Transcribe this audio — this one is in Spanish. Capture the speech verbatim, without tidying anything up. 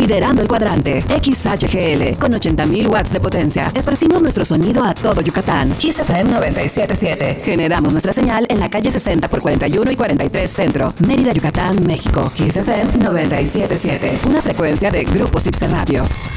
liderando el cuadrante. X H G L, con ochenta mil watts de potencia. Esparcimos nuestro sonido a todo Yucatán. Kiss F M noventa y siete punto siete. Generamos nuestra señal en la calle sesenta por cuarenta y uno y cuarenta y tres Centro, Mérida, Yucatán, México. Kiss F M noventa y siete punto siete. Una frecuencia de Grupo Sipse Radio.